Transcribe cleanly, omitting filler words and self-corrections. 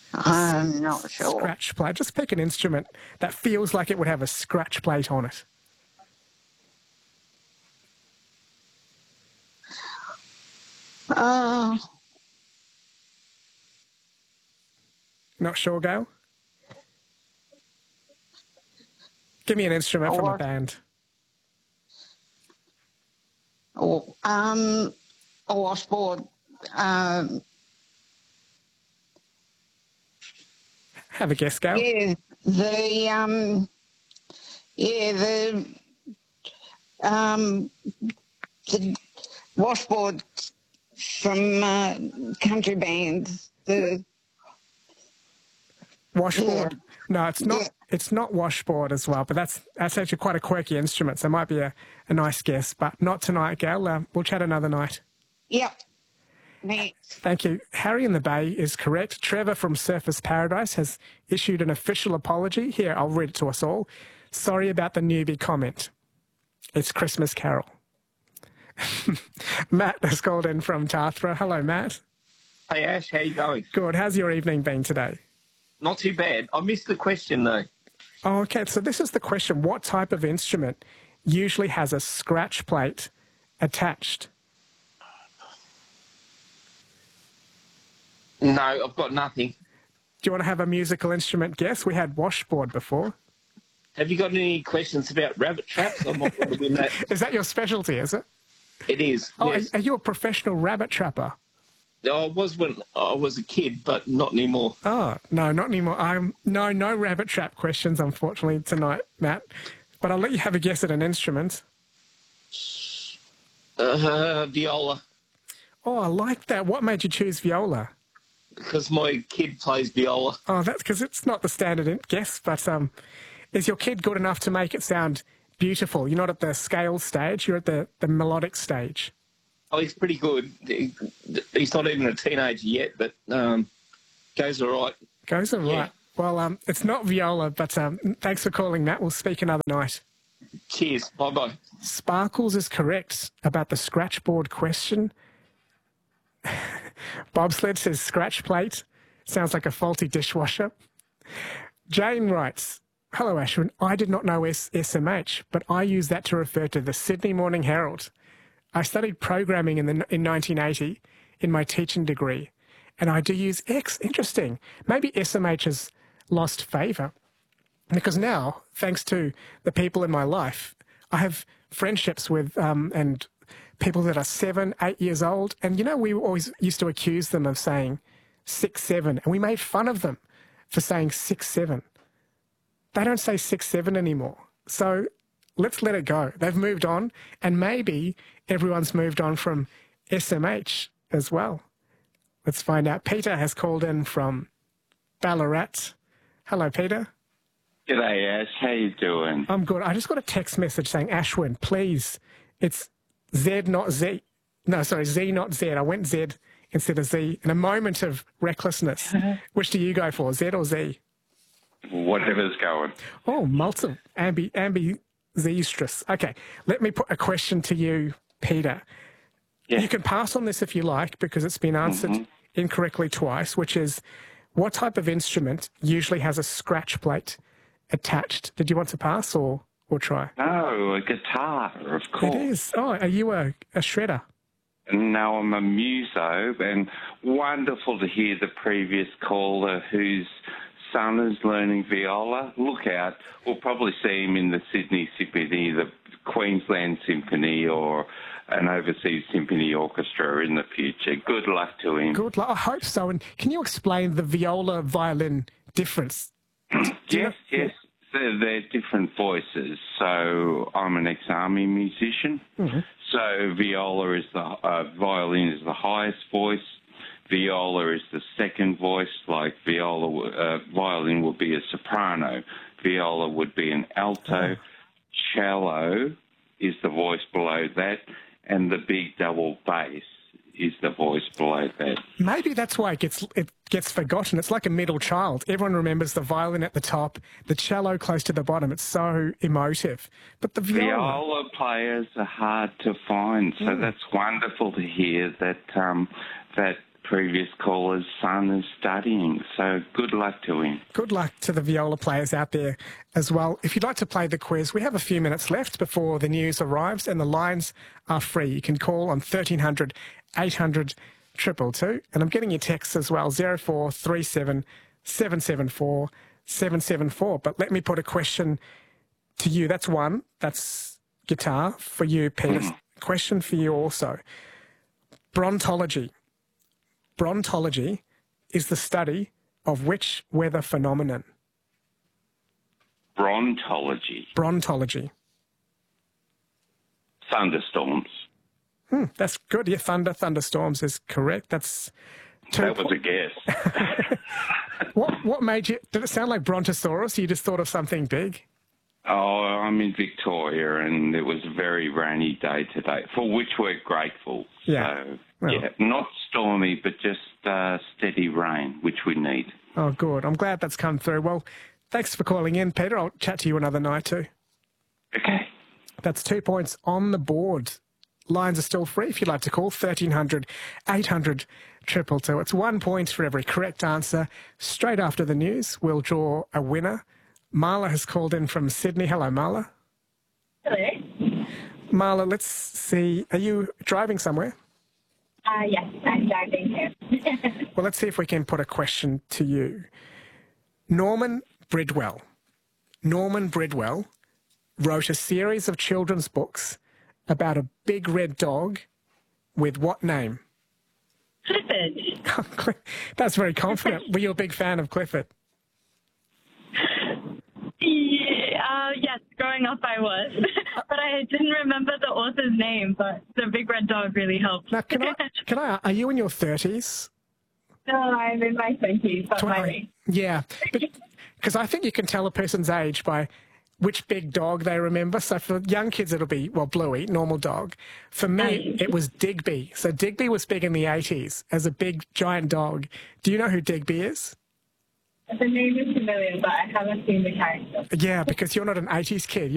I'm not sure. Scratch plate. Just pick an instrument that feels like it would have a scratch plate on it. Not sure, Gail? Give me an instrument from a band. A washboard. Have a guess, Gail. Yeah, the washboard from country bands. The washboard. Yeah. No, it's not. Yeah. It's not washboard as well, but that's actually quite a quirky instrument, so it might be a nice guess, but not tonight, Gail. We'll chat another night. Yep. Next. Thank you. Harry in the Bay is correct. Trevor from Surfers Paradise has issued an official apology. Here, I'll read it to us all. Sorry about the newbie comment. It's Christmas Carol. Matt has called in from Tathra. Hello, Matt. Hey, Ash, how you going? Good. How's your evening been today? Not too bad. I missed the question, though. Oh, okay. So this is the question. What type of instrument usually has a scratch plate attached? No, I've got nothing. Do you want to have a musical instrument guess? We had washboard before. Have you got any questions about rabbit traps? I'm not going to win that. Is that your specialty, is it? It is, Oh, yes. are you a professional rabbit trapper? I was when I was a kid, but not anymore. Oh, no, not anymore. No rabbit trap questions, unfortunately, tonight, Matt. But I'll let you have a guess at an instrument. Viola. Oh, I like that. What made you choose viola? Because my kid plays viola. Oh, that's because it's not the standard guess, but is your kid good enough to make it sound beautiful? You're not at the scale stage, you're at the melodic stage. Oh, he's pretty good. He's not even a teenager yet, but goes all right. Goes all right. Yeah. Well, it's not viola, but thanks for calling, Matt. We'll speak another night. Cheers. Bye-bye. Sparkles is correct about the scratchboard question. Bobsled says scratch plate. Sounds like a faulty dishwasher. Jane writes, hello, Ashwin. I did not know SMH, but I use that to refer to the Sydney Morning Herald. I studied programming in 1980 in my teaching degree, and I do use X. Interesting. Maybe SMH has lost favour, because now, thanks to the people in my life, I have friendships with and people that are 7, 8 years old, and we always used to accuse them of saying 6, 7, and we made fun of them for saying 6, 7. They don't say 6, 7 anymore. So let's let it go. They've moved on, and maybe everyone's moved on from SMH as well. Let's find out. Peter has called in from Ballarat. Hello, Peter. G'day, Ash. How you doing? I'm good. I just got a text message saying, Ashwin, please, it's Z, not Z. No, sorry, Z, not Z. I went Z instead of Z in a moment of recklessness. Which do you go for, Z or Z? Whatever's going. Oh, multiple. Ambizestrous. Okay, let me put a question to you, Peter. Yeah. You can pass on this if you like, because it's been answered incorrectly twice, which is, what type of instrument usually has a scratch plate attached? Did you want to pass or try? No, a guitar, of course. It is. Oh, are you a shredder? No, I'm a muso, and wonderful to hear the previous caller whose son is learning viola. Look out. We'll probably see him in the Sydney Symphony, the Queensland Symphony, or an overseas symphony orchestra in the future. Good luck to him. Good luck. I hope so. And can you explain the viola-violin difference? Yes. They're different voices. So I'm an ex-army musician. So viola is violin is the highest voice. Viola is the second voice. Like violin would be a soprano. Viola would be an alto. Cello is the voice below that, and the big double bass is the voice below that. Maybe that's why it gets forgotten. It's like a middle child. Everyone remembers the violin at the top, the cello close to the bottom. It's so emotive. But the viola players are hard to find, so that's wonderful to hear that that previous caller's son is studying. So good luck to him. Good luck to the viola players out there as well. If you'd like to play the quiz, we have a few minutes left before the news arrives and the lines are free. You can call on 1300 800 222. And I'm getting your texts as well, 0437 774 774. But let me put a question to you. That's one. That's guitar for you, Peter. Question for you also. Brontology. Brontology is the study of which weather phenomenon? Brontology. Brontology. Thunderstorms. That's good. Yeah, thunderstorms is correct. That's two. That was a guess. What made you? Did it sound like Brontosaurus? You just thought of something big? Oh, I'm in Victoria, and it was a very rainy day today, for which we're grateful. Yeah. So, Well. yeah, not stormy, but just steady rain, which we need. Oh, good. I'm glad that's come through. Well, thanks for calling in, Peter. I'll chat to you another night too. Okay. That's 2 points on the board. Lines are still free if you'd like to call, 1300 800 222. It's 1 point for every correct answer. Straight after the news, we'll draw a winner. Marla has called in from Sydney. Hello, Marla. Hello. Marla, let's see. Are you driving somewhere? Yes, I'm driving here. Well, let's see if we can put a question to you. Norman Bridwell wrote a series of children's books about a big red dog with what name? Clifford. That's very confident. Were you a big fan of Clifford? Yes, growing up I was. But I didn't remember the author's name, but the big red dog really helped. Now, are you in your 30s? No, I'm in my 20s, but my Yeah, because I think you can tell a person's age by which big dog they remember. So for young kids, it'll be, well, Bluey, normal dog. For me, it was Digby. So Digby was big in the 80s as a big, giant dog. Do you know who Digby is? The name is familiar, but I haven't seen the character. Yeah, because you're not an 80s kid.